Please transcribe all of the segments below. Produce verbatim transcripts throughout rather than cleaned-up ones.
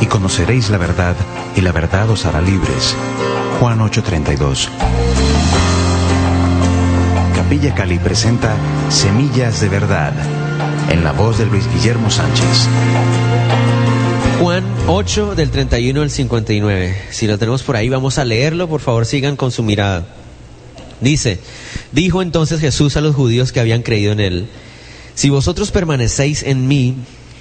y conoceréis la verdad, y la verdad os hará libres. Juan ocho treinta y dos. Capilla Cali presenta Semillas de Verdad, en la voz de Luis Guillermo Sánchez. Juan ocho, del treinta y uno al cincuenta y nueve. Si lo tenemos por ahí, vamos a leerlo. Por favor, sigan con su mirada. Dice: dijo entonces Jesús a los judíos que habían creído en él: si vosotros permanecéis en mí,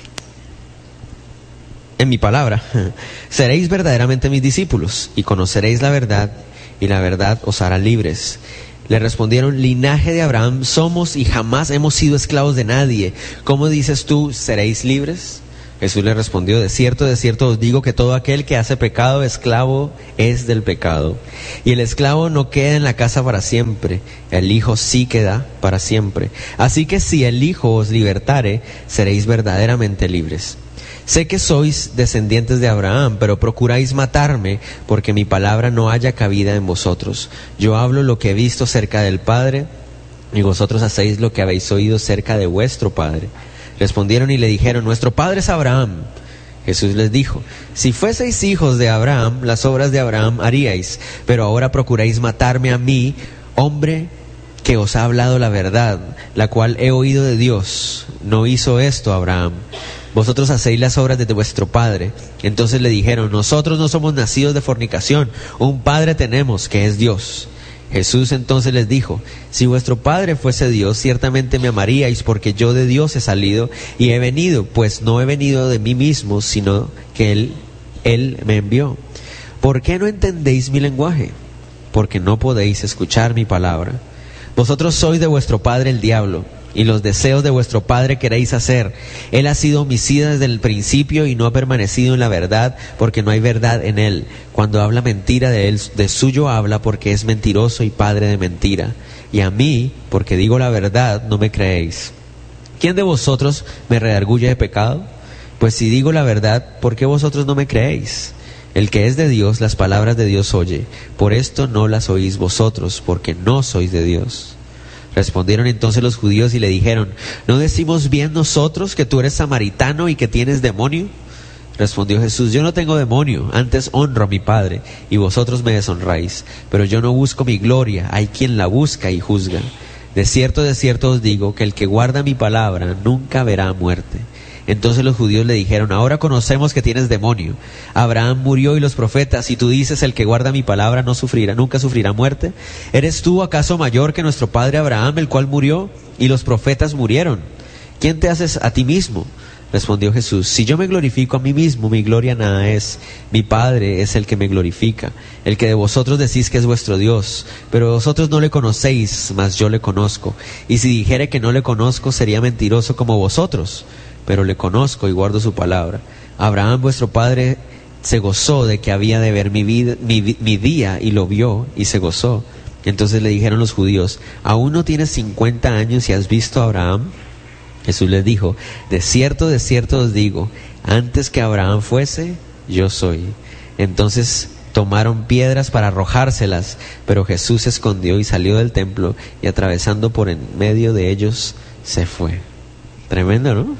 en mi palabra, seréis verdaderamente mis discípulos, y conoceréis la verdad, y la verdad os hará libres. Le respondieron: linaje de Abraham somos, y jamás hemos sido esclavos de nadie. ¿Cómo dices tú, seréis libres? Jesús le respondió: de cierto, de cierto os digo que todo aquel que hace pecado, esclavo es del pecado. Y el esclavo no queda en la casa para siempre, el Hijo sí queda para siempre. Así que si el Hijo os libertare, seréis verdaderamente libres. Sé que sois descendientes de Abraham, pero procuráis matarme, porque mi palabra no haya cabida en vosotros. Yo hablo lo que he visto cerca del Padre, y vosotros hacéis lo que habéis oído cerca de vuestro Padre. Respondieron y le dijeron: nuestro padre es Abraham. Jesús les dijo: si fueseis hijos de Abraham, las obras de Abraham haríais, pero ahora procuráis matarme a mí, hombre que os ha hablado la verdad, la cual he oído de Dios. No hizo esto Abraham. Vosotros hacéis las obras de vuestro padre. Entonces le dijeron: nosotros no somos nacidos de fornicación, un padre tenemos, que es Dios. Jesús entonces les dijo: si vuestro Padre fuese Dios, ciertamente me amaríais, porque yo de Dios he salido y he venido, pues no he venido de mí mismo, sino que Él, Él me envió. ¿Por qué no entendéis mi lenguaje? Porque no podéis escuchar mi palabra. Vosotros sois de vuestro padre el diablo, y los deseos de vuestro padre queréis hacer. Él ha sido homicida desde el principio y no ha permanecido en la verdad, porque no hay verdad en él. Cuando habla mentira de él, de suyo habla, porque es mentiroso y padre de mentira. Y a mí, porque digo la verdad, no me creéis. ¿Quién de vosotros me redarguye de pecado? Pues si digo la verdad, ¿por qué vosotros no me creéis? El que es de Dios, las palabras de Dios oye. Por esto no las oís vosotros, porque no sois de Dios. Respondieron entonces los judíos y le dijeron: ¿no decimos bien nosotros que tú eres samaritano y que tienes demonio? Respondió Jesús: yo no tengo demonio, antes honro a mi Padre, y vosotros me deshonráis. Pero yo no busco mi gloria, hay quien la busca y juzga. De cierto, de cierto os digo, que el que guarda mi palabra nunca verá muerte. Entonces los judíos le dijeron: ahora conocemos que tienes demonio. Abraham murió y los profetas, y tú dices: el que guarda mi palabra no sufrirá, nunca sufrirá muerte. ¿Eres tú acaso mayor que nuestro padre Abraham, el cual murió, y los profetas murieron? ¿Quién te haces a ti mismo? Respondió Jesús: si yo me glorifico a mí mismo, mi gloria nada es. Mi Padre es el que me glorifica, el que de vosotros decís que es vuestro Dios. Pero vosotros no le conocéis, mas yo le conozco. Y si dijere que no le conozco, sería mentiroso como vosotros. Pero le conozco y guardo su palabra. Abraham vuestro padre se gozó de que había de ver mi, vida, mi, mi día, y lo vio y se gozó. Entonces le dijeron los judíos: ¿aún no tienes cincuenta años y has visto a Abraham? Jesús les dijo: de cierto, de cierto os digo, antes que Abraham fuese, yo soy. Entonces tomaron piedras para arrojárselas, pero Jesús se escondió y salió del templo, y atravesando por en medio de ellos se fue. Tremendo, ¿no?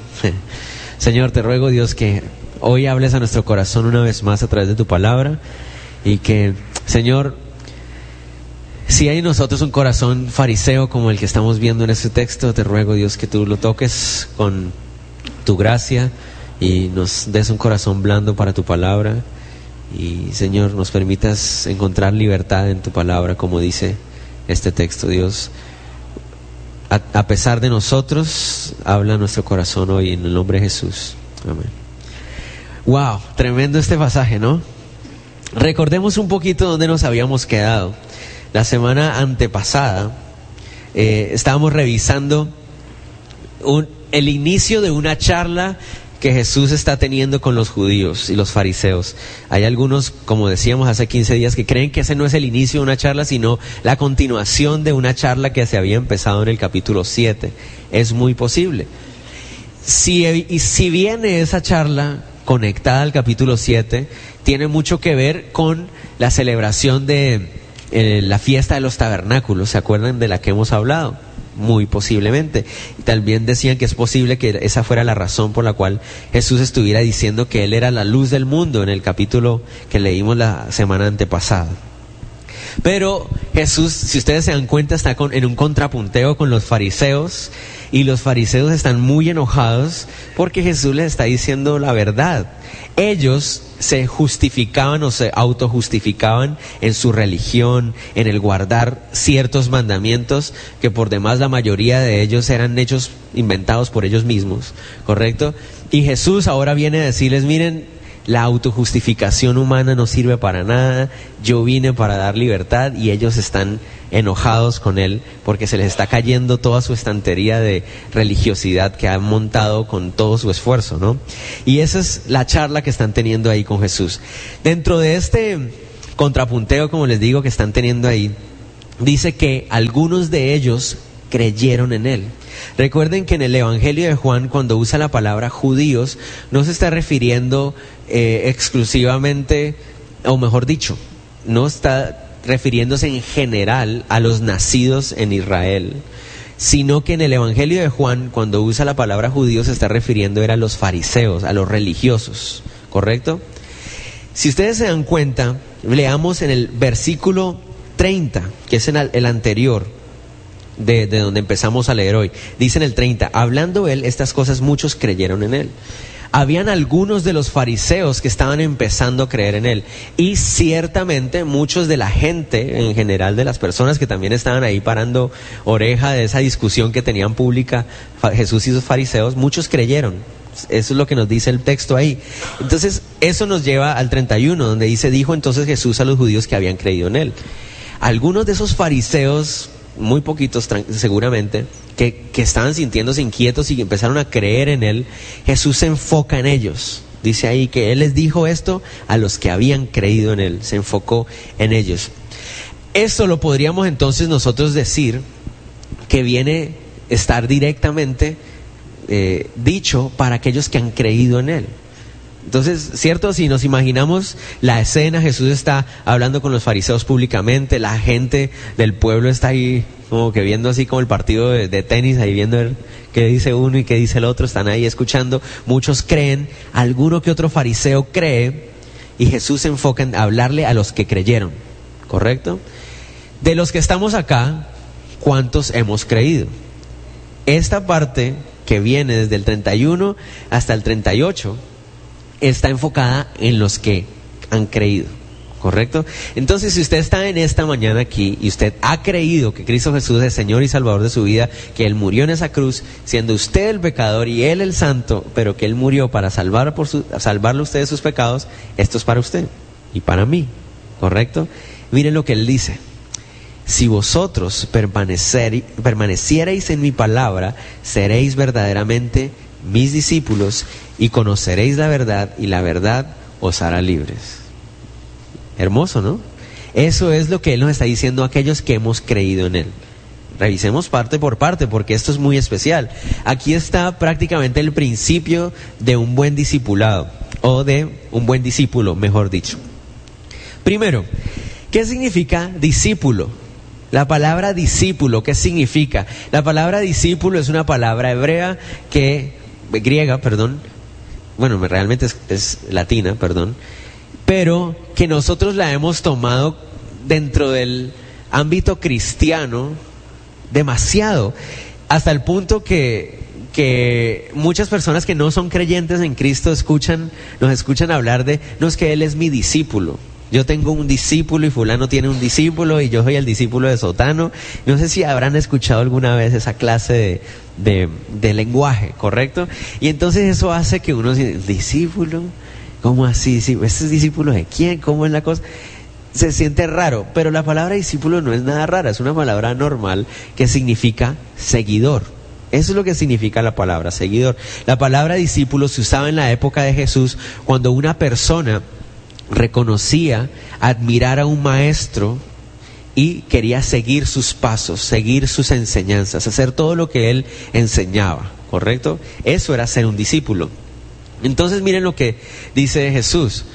Señor, te ruego, Dios, que hoy hables a nuestro corazón una vez más a través de tu palabra, y que, Señor, si hay en nosotros un corazón fariseo como el que estamos viendo en este texto, te ruego, Dios, que tú lo toques con tu gracia y nos des un corazón blando para tu palabra, y, Señor, nos permitas encontrar libertad en tu palabra, como dice este texto. Dios, A, a pesar de nosotros, habla nuestro corazón hoy, en el nombre de Jesús. Amén. Wow, tremendo este pasaje, ¿no? Recordemos un poquito dónde nos habíamos quedado. La semana antepasada eh, estábamos revisando un, el inicio de una charla que Jesús está teniendo con los judíos y los fariseos. Hay algunos, como decíamos hace quince días, que creen que ese no es el inicio de una charla, sino la continuación de una charla que se había empezado en el capítulo siete. Es muy posible. Si, y si viene esa charla conectada al capítulo siete, tiene mucho que ver con la celebración de eh, la fiesta de los tabernáculos. ¿Se acuerdan de la que hemos hablado? muy posiblemente. Y también decían que es posible que esa fuera la razón por la cual Jesús estuviera diciendo que Él era la luz del mundo en el capítulo que leímos la semana antepasada. Pero Jesús, si ustedes se dan cuenta, está con, en un contrapunteo con los fariseos, y los fariseos están muy enojados porque Jesús les está diciendo la verdad. Ellos se justificaban o se autojustificaban en su religión, en el guardar ciertos mandamientos que por demás la mayoría de ellos eran hechos inventados por ellos mismos, ¿correcto? Y Jesús ahora viene a decirles, miren, la autojustificación humana no sirve para nada, yo vine para dar libertad, y ellos están enojados con Él porque se les está cayendo toda su estantería de religiosidad que han montado con todo su esfuerzo, ¿no? Y esa es la charla que están teniendo ahí con Jesús. Dentro de este contrapunteo, como les digo, que están teniendo ahí, dice que algunos de ellos creyeron en Él. Recuerden que en el Evangelio de Juan, cuando usa la palabra judíos, no se está refiriendo eh, exclusivamente, o mejor dicho, no está refiriéndose en general a los nacidos en Israel, sino que en el Evangelio de Juan, cuando usa la palabra judíos, se está refiriendo era a los fariseos, a los religiosos, ¿correcto? Si ustedes se dan cuenta, leamos en el versículo treinta, que es en el anterior, De, de donde empezamos a leer hoy. Dice en el treinta, hablando él estas cosas, muchos creyeron en él. Habían algunos de los fariseos que estaban empezando a creer en él, y ciertamente muchos de la gente en general, de las personas que también estaban ahí parando oreja de esa discusión que tenían pública Jesús y sus fariseos, muchos creyeron. Eso es lo que nos dice el texto ahí. Entonces eso nos lleva al treinta y uno, donde dice, dijo entonces Jesús a los judíos que habían creído en él. Algunos de esos fariseos, muy poquitos seguramente, que, que estaban sintiéndose inquietos y empezaron a creer en él, Jesús se enfoca en ellos. Dice ahí que él les dijo esto a los que habían creído en él, se enfocó en ellos. Esto lo podríamos entonces nosotros decir que viene a estar directamente eh, dicho para aquellos que han creído en él. Entonces, ¿cierto? Si nos imaginamos la escena, Jesús está hablando con los fariseos públicamente, la gente del pueblo está ahí como que viendo así como el partido de, de tenis, ahí viendo el, qué dice uno y qué dice el otro, están ahí escuchando, muchos creen, alguno que otro fariseo cree, y Jesús se enfoca en hablarle a los que creyeron, ¿correcto? De los que estamos acá, ¿cuántos hemos creído? Esta parte que viene desde el treinta y uno hasta el treinta y ocho está enfocada en los que han creído, ¿correcto? Entonces, si usted está en esta mañana aquí y usted ha creído que Cristo Jesús es Señor y Salvador de su vida, que Él murió en esa cruz, siendo usted el pecador y Él el santo, pero que Él murió para salvar por su, salvarle a usted de sus pecados, esto es para usted y para mí, ¿correcto? Miren lo que Él dice: si vosotros permanecer, permanecierais en mi palabra, seréis verdaderamente mis discípulos y conoceréis la verdad, y la verdad os hará libres. Hermoso, ¿no? Eso es lo que Él nos está diciendo a aquellos que hemos creído en Él. Revisemos parte por parte, porque esto es muy especial. Aquí está prácticamente el principio de un buen discipulado, o de un buen discípulo, mejor dicho. Primero, ¿qué significa discípulo? La palabra discípulo, ¿qué significa? La palabra discípulo es una palabra hebrea que, griega, perdón, bueno, realmente es, es latina, perdón, pero que nosotros la hemos tomado dentro del ámbito cristiano demasiado, hasta el punto que, que muchas personas que no son creyentes en Cristo escuchan, nos escuchan hablar de, no, es que Él es mi discípulo. Yo tengo un discípulo y fulano tiene un discípulo y yo soy el discípulo de Sotano. No sé si habrán escuchado alguna vez esa clase de, de, de lenguaje, ¿correcto? Y entonces eso hace que uno dice, ¿discípulo? ¿Cómo así? ¿Este es discípulo de quién? ¿Cómo es la cosa? Se siente raro, pero la palabra discípulo no es nada rara, es una palabra normal que significa seguidor. Eso es lo que significa la palabra seguidor. La palabra discípulo se usaba en la época de Jesús cuando una persona reconocía admirar a un maestro y quería seguir sus pasos, seguir sus enseñanzas, hacer todo lo que él enseñaba, ¿correcto? Eso era ser un discípulo. Entonces miren lo que dice Jesús: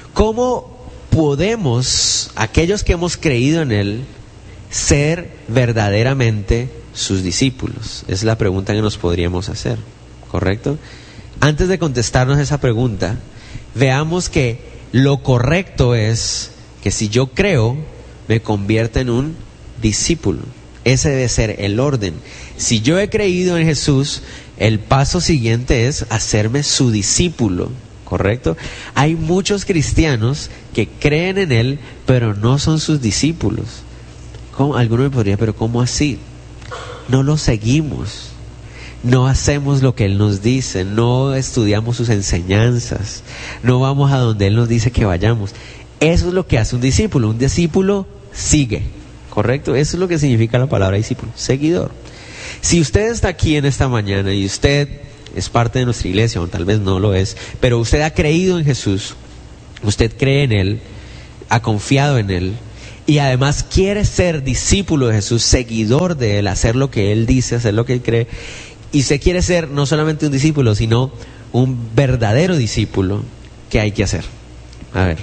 ¿cómo podemos, aquellos que hemos creído en Él, ser verdaderamente sus discípulos? Es la pregunta que nos podríamos hacer, ¿correcto? Antes de contestarnos esa pregunta, veamos que lo correcto es que si yo creo, me convierta en un discípulo. Ese debe ser el orden. Si yo he creído en Jesús, el paso siguiente es hacerme su discípulo, ¿correcto? Hay muchos cristianos que creen en Él, pero no son sus discípulos. ¿Cómo? Alguno me podría, pero ¿cómo así? No lo seguimos. No hacemos lo que Él nos dice, no estudiamos sus enseñanzas, no vamos a donde Él nos dice que vayamos. Eso es lo que hace un discípulo. Un discípulo sigue, ¿correcto? Eso es lo que significa la palabra discípulo, seguidor. Si usted está aquí en esta mañana y usted es parte de nuestra iglesia, o tal vez no lo es, pero usted ha creído en Jesús, usted cree en Él, ha confiado en Él, y además quiere ser discípulo de Jesús, seguidor de Él, hacer lo que Él dice, hacer lo que Él cree, y se quiere ser no solamente un discípulo, sino un verdadero discípulo, ¿qué hay que hacer? A ver,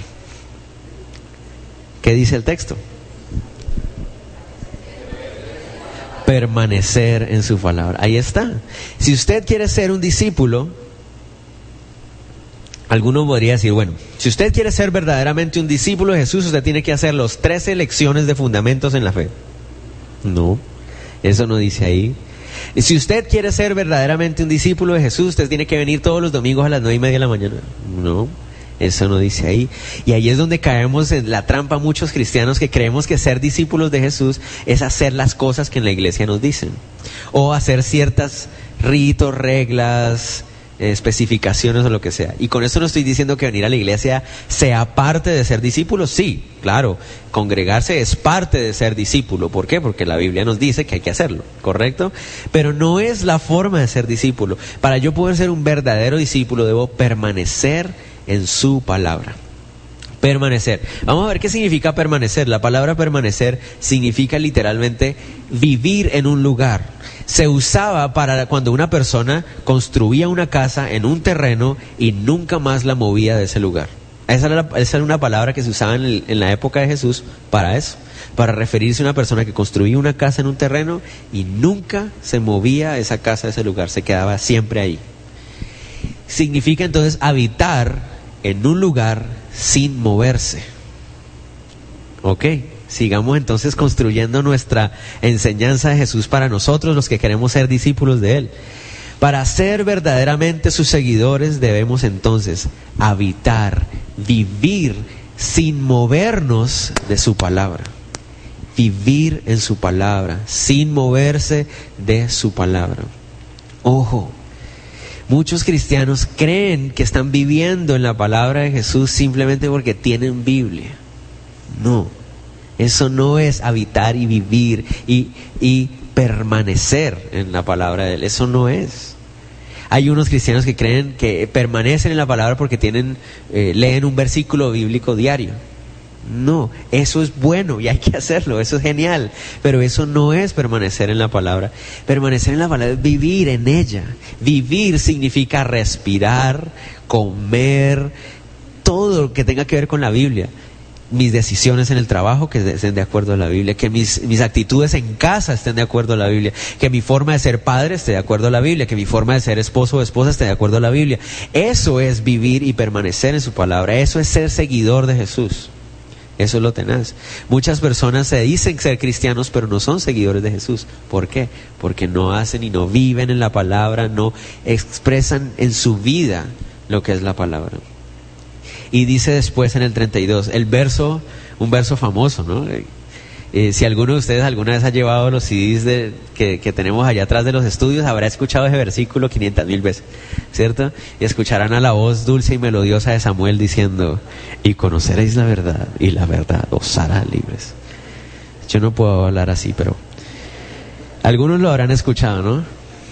¿qué dice el texto? Permanecer en su palabra. Ahí está. Si usted quiere ser un discípulo, alguno podría decir, bueno, si usted quiere ser verdaderamente un discípulo de Jesús, usted tiene que hacer los trece lecciones de fundamentos en la fe. No, eso no dice ahí. Y si usted quiere ser verdaderamente un discípulo de Jesús, usted tiene que venir todos los domingos a las nueve y media de la mañana. No, eso no dice ahí. Y ahí es donde caemos en la trampa muchos cristianos que creemos que ser discípulos de Jesús es hacer las cosas que en la iglesia nos dicen. O hacer ciertas ritos, reglas, eh, especificaciones o lo que sea. Y con eso no estoy diciendo que venir a la iglesia sea parte de ser discípulo. Sí, claro, congregarse es parte de ser discípulo. ¿Por qué? Porque la Biblia nos dice que hay que hacerlo, ¿correcto? Pero no es la forma de ser discípulo. Para yo poder ser un verdadero discípulo debo permanecer en su palabra. Permanecer. Vamos a ver qué significa permanecer. La palabra permanecer significa literalmente vivir en un lugar. Se usaba para cuando una persona construía una casa en un terreno y nunca más la movía de ese lugar. Esa era, la, esa era una palabra que se usaba en, el, en la época de Jesús para eso, para referirse a una persona que construía una casa en un terreno y nunca se movía esa casa de ese lugar, se quedaba siempre ahí. Significa entonces habitar en un lugar sin moverse. Ok, sigamos entonces construyendo nuestra enseñanza de Jesús para nosotros los que queremos ser discípulos de Él. Para ser verdaderamente sus seguidores debemos entonces habitar, vivir sin movernos de su palabra. Vivir en su palabra, sin moverse de su palabra. Ojo. Muchos cristianos creen que están viviendo en la palabra de Jesús simplemente porque tienen Biblia. No, eso no es habitar y vivir y, y permanecer en la palabra de Él. Eso no es. Hay unos cristianos que creen que permanecen en la palabra porque tienen, eh, leen un versículo bíblico diario. No, eso es bueno y hay que hacerlo, eso es genial, pero eso no es permanecer en la palabra. Permanecer en la palabra es vivir en ella. Vivir significa respirar, comer, todo lo que tenga que ver con la Biblia. Mis decisiones en el trabajo que estén de acuerdo a la Biblia, que mis, mis actitudes en casa estén de acuerdo a la Biblia, que mi forma de ser padre esté de acuerdo a la Biblia, que mi forma de ser esposo o esposa esté de acuerdo a la Biblia. Eso es vivir y permanecer en su palabra, eso es ser seguidor de Jesús. Eso es lo tenaz. Muchas personas se dicen ser cristianos pero no son seguidores de Jesús. ¿Por qué? Porque no hacen y no viven en la palabra, no expresan en su vida lo que es la palabra. Y dice después en el treinta y dos, el verso, un verso famoso, ¿no? Eh, si alguno de ustedes alguna vez ha llevado los C Ds de, que, que tenemos allá atrás de los estudios, habrá escuchado ese versículo quinientas mil veces, ¿cierto? Y escucharán a la voz dulce y melodiosa de Samuel diciendo, y conoceréis la verdad, y la verdad os hará libres. Yo no puedo hablar así, pero algunos lo habrán escuchado, ¿no?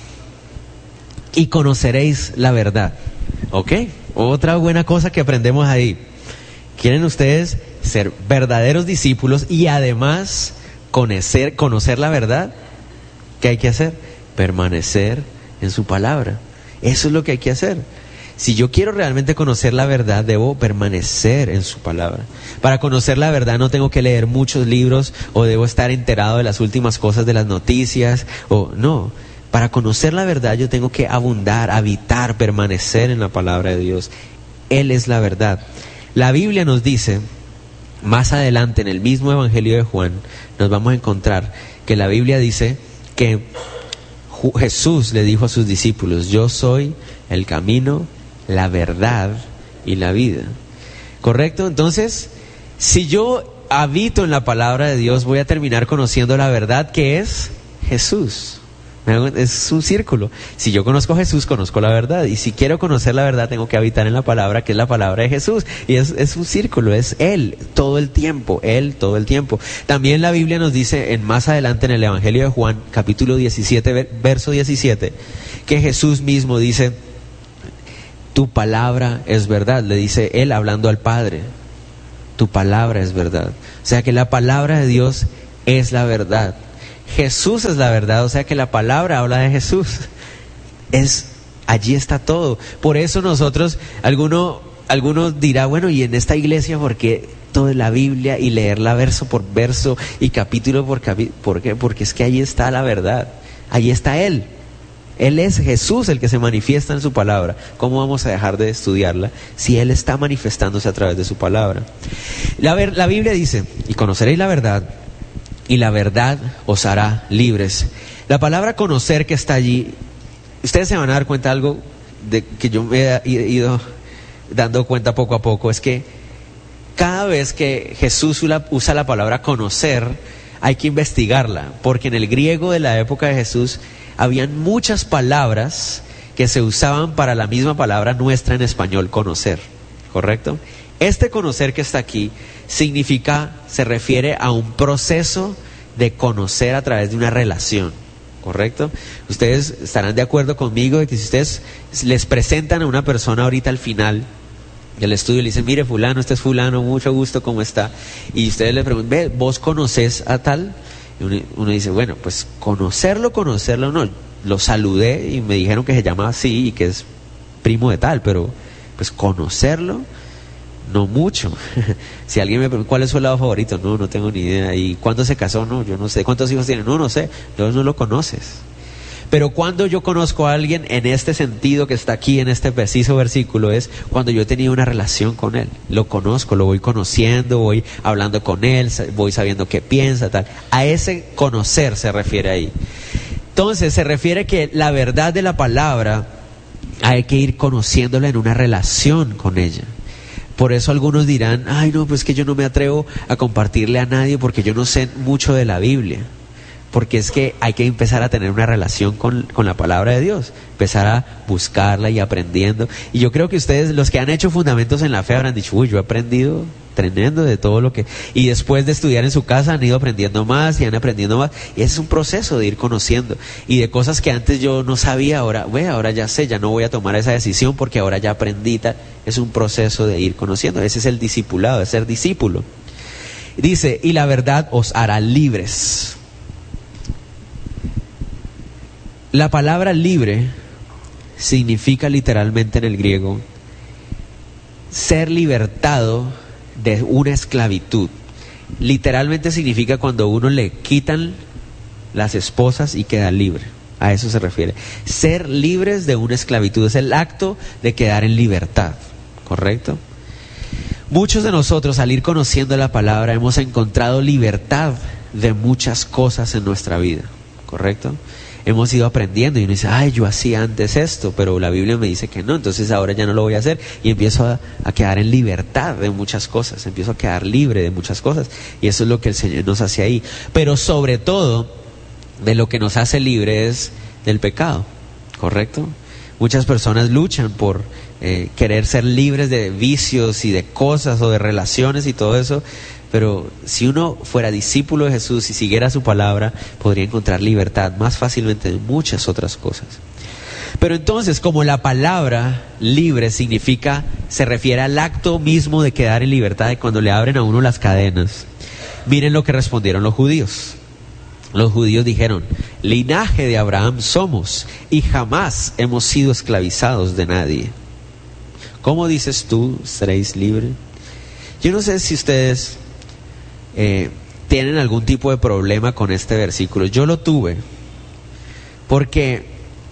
Y conoceréis la verdad, ¿ok? Otra buena cosa que aprendemos ahí. ¿Quieren ustedes ser verdaderos discípulos y además conocer, conocer la verdad? ¿Qué hay que hacer? Permanecer en su palabra. Eso es lo que hay que hacer. si yo quiero realmente conocer la verdad, debo permanecer en su palabra. Para conocer la verdad no tengo que leer muchos libros o debo estar enterado de las últimas cosas de las noticias, o no. Para conocer la verdad yo tengo que abundar, habitar, permanecer en la palabra de Dios. Él es la verdad. La Biblia nos dice, más adelante en el mismo Evangelio de Juan, nos vamos a encontrar que la Biblia dice que Jesús le dijo a sus discípulos: yo soy el camino, la verdad y la vida. ¿Correcto? Entonces, si yo habito en la palabra de Dios, voy a terminar conociendo la verdad, que es Jesús. Es un círculo. Si yo conozco a Jesús, conozco la verdad. Y si quiero conocer la verdad, tengo que habitar en la palabra, que es la palabra de Jesús. Y es, es un círculo, es Él todo el tiempo, Él todo el tiempo. También la Biblia nos dice, en más adelante en el Evangelio de Juan, capítulo diecisiete, verso diecisiete, que Jesús mismo dice: tu palabra es verdad. Le dice Él hablando al Padre: tu palabra es verdad. O sea que la palabra de Dios es la verdad. Jesús es la verdad, o sea que la palabra habla de Jesús. Es, allí está todo. Por eso nosotros, alguno, alguno dirá, bueno, y en esta iglesia, ¿por qué toda la Biblia y leerla verso por verso y capítulo por capítulo? ¿Por qué? Porque es que allí está la verdad, allí está Él. Él es Jesús el que se manifiesta en su palabra. ¿Cómo vamos a dejar de estudiarla si Él está manifestándose a través de su palabra? La, ver, la Biblia dice: y conoceréis la verdad, y la verdad os hará libres. La palabra conocer que está allí, ustedes se van a dar cuenta de algo de que yo me he ido dando cuenta poco a poco, es que cada vez que Jesús usa la palabra conocer, hay que investigarla, porque en el griego de la época de Jesús habían muchas palabras que se usaban para la misma palabra nuestra en español, conocer, ¿correcto? Este conocer que está aquí significa, se refiere a un proceso de conocer a través de una relación, ¿correcto? Ustedes estarán de acuerdo conmigo de que si ustedes les presentan a una persona ahorita al final del estudio y le dicen: mire fulano, este es fulano, mucho gusto, ¿cómo está? Y ustedes le preguntan: ¿ve, vos conocés a tal? Y uno, uno dice, bueno, pues conocerlo, conocerlo no, lo saludé y me dijeron que se llama así y que es primo de tal, pero pues conocerlo no mucho. Si alguien me pregunta cuál es su helado favorito, no, no tengo ni idea. ¿Y cuándo se casó? No, yo no sé. ¿Cuántos hijos tiene? No, no sé. Entonces no lo conoces. Pero cuando yo conozco a alguien en este sentido que está aquí en este preciso versículo, es cuando yo he tenido una relación con él. Lo conozco, lo voy conociendo, voy hablando con él, voy sabiendo qué piensa, tal. A ese conocer se refiere ahí. Entonces se refiere que la verdad de la palabra hay que ir conociéndola en una relación con ella. Por eso algunos dirán: ay no, pues que yo no me atrevo a compartirle a nadie porque yo no sé mucho de la Biblia. Porque es que hay que empezar a tener una relación con, con la palabra de Dios, empezar a buscarla y aprendiendo. Y yo creo que ustedes, los que han hecho fundamentos en la fe, habrán dicho: uy, yo he aprendido tremendo de todo lo que... Y después de estudiar en su casa han ido aprendiendo más y han aprendiendo más. Y ese es un proceso de ir conociendo. Y de cosas que antes yo no sabía, ahora, bueno, ahora ya sé, ya no voy a tomar esa decisión porque ahora ya aprendí. Tal. Es un proceso de ir conociendo. Ese es el discipulado, de ser discípulo. Dice: y la verdad os hará libres. La palabra libre significa literalmente en el griego ser libertado de una esclavitud. Literalmente significa cuando uno le quitan las esposas y queda libre. A eso se refiere. Ser libres de una esclavitud es el acto de quedar en libertad, ¿correcto? Muchos de nosotros, al ir conociendo la palabra, hemos encontrado libertad de muchas cosas en nuestra vida, ¿correcto? Hemos ido aprendiendo y uno dice: ay, yo hacía antes esto, pero la Biblia me dice que no, entonces ahora ya no lo voy a hacer, y empiezo a, a quedar en libertad de muchas cosas, empiezo a quedar libre de muchas cosas, y eso es lo que el Señor nos hace ahí. Pero sobre todo, de lo que nos hace libre es del pecado, ¿correcto? Muchas personas luchan por eh, querer ser libres de vicios y de cosas o de relaciones y todo eso. Pero si uno fuera discípulo de Jesús y siguiera su palabra, podría encontrar libertad más fácilmente de muchas otras cosas. Pero entonces, como la palabra libre significa, se refiere al acto mismo de quedar en libertad, de cuando le abren a uno las cadenas, miren lo que respondieron los judíos. Los judíos dijeron: linaje de Abraham somos y jamás hemos sido esclavizados de nadie. ¿Cómo dices tú, seréis libres? Yo no sé si ustedes eh, tienen algún tipo de problema con este versículo. Yo lo tuve, porque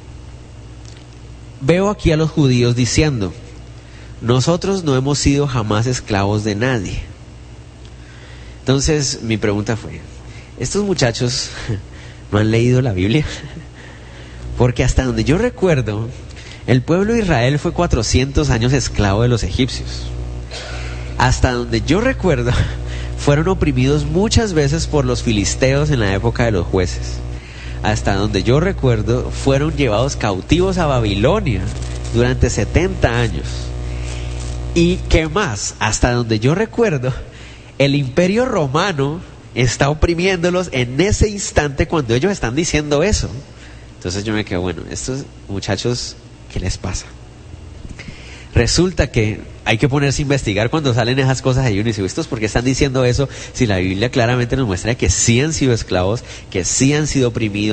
veo aquí a los judíos diciendo: nosotros no hemos sido jamás esclavos de nadie. Entonces mi pregunta fue: ¿estos muchachos no han leído la Biblia? Porque hasta donde yo recuerdo, el pueblo de Israel fue cuatrocientos años esclavo de los egipcios. Hasta donde yo recuerdo, fueron oprimidos muchas veces por los filisteos en la época de los jueces. Hasta donde yo recuerdo, fueron llevados cautivos a Babilonia durante setenta años. ¿Y qué más? Hasta donde yo recuerdo, el imperio romano está oprimiéndolos en ese instante cuando ellos están diciendo eso. Entonces yo me quedo, bueno, estos muchachos, ¿qué les pasa? Resulta que hay que ponerse a investigar cuando salen esas cosas ahí. Uno dice: ¿estos por qué están diciendo eso? Si la Biblia claramente nos muestra que sí han sido esclavos, que sí han sido oprimidos.